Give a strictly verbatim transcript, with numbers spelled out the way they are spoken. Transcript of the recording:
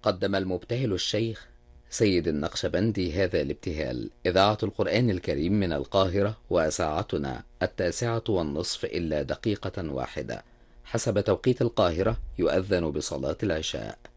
قدم المبتهل الشيخ سيد النقشبندي هذا الابتهال. إذاعة القرآن الكريم من القاهرة، وساعتنا التاسعة والنصف إلا دقيقة واحدة حسب توقيت القاهرة، يؤذن بصلاة العشاء.